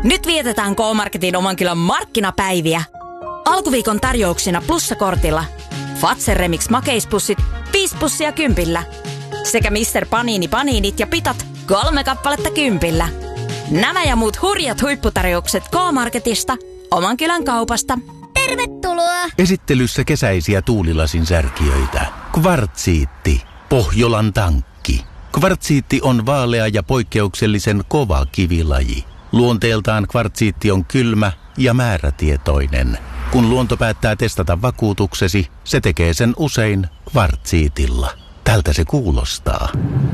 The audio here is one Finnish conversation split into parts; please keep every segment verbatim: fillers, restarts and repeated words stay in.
Nyt vietetään K-Marketin oman kylän markkinapäiviä. Alkuviikon tarjouksina plussakortilla. Fazer Remix makeispussit viisi pussia kympillä. Sekä mister Panini paniinit ja pitat kolme kappaletta kympillä. Nämä ja muut hurjat huipputarjoukset K-Marketista, oman kylän kaupasta. Tervetuloa! Esittelyssä kesäisiä tuulilasin särkijöitä. Kvartsiitti. Pohjolan tankki. Kvartsiitti on vaalea ja poikkeuksellisen kova kivilaji. Luonteeltaan kvartsiitti on kylmä ja määrätietoinen. Kun luonto päättää testata vakuutuksesi, se tekee sen usein kvartsiitilla. Tältä se kuulostaa.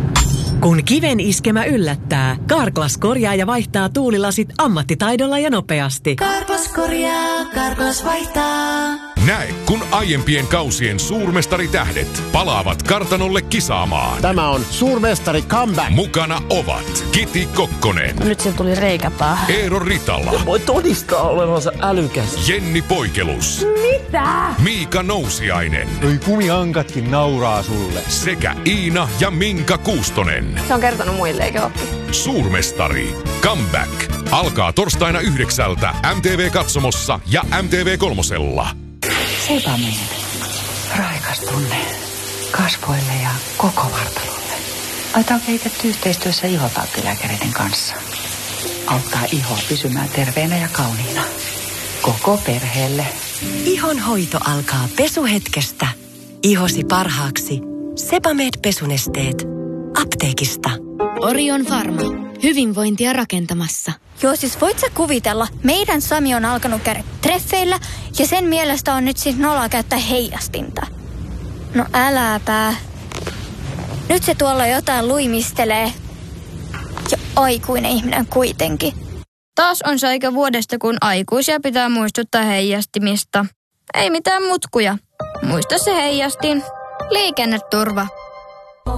Kun kiven iskemä yllättää, Carglass korjaa ja vaihtaa tuulilasit ammattitaidolla ja nopeasti. Carglass korjaa, Carglass vaihtaa. Näe, kun aiempien kausien suurmestaritähdet palaavat kartanolle kisaamaan. Tämä on suurmestari comeback. Mukana ovat Kiti Kokkonen. Nyt se tuli reikä päähän. Eero Ritala. Voi todistaa olevansa älykäs. Jenni Poikelus. Mitä? Miika Nousiainen. Noi kumiankatkin nauraa sulle. Sekä Iina ja Minka Kuustonen. Se on kertonut muille, eikö oppi? Suurmestari. Comeback. Alkaa torstaina yhdeksältä M T V-katsomossa ja M T V kolmosella. Sebamed. Raikas tunne kasvoille ja koko vartalolle. Aita on kehitetty yhteistyössä ihotauttilääkäreiden kanssa. Auttaa ihoa pysymään terveenä ja kauniina. Koko perheelle. Ihon hoito alkaa pesuhetkestä. Ihosi parhaaksi. Sebamed pesunesteet. Apteekista. Orion Pharma. Hyvinvointia rakentamassa. Joo, siis voit sä kuvitella, meidän Sami on alkanut käydä treffeillä ja sen mielestä on nyt siis noloa käyttää heijastinta. No äläpä. Nyt se tuolla jotain luimistelee. Ja aikuinen ihminen kuitenkin. Taas on se aika vuodesta, kun aikuisia pitää muistuttaa heijastimista. Ei mitään mutkuja. Muista se heijastin. Liikenneturva.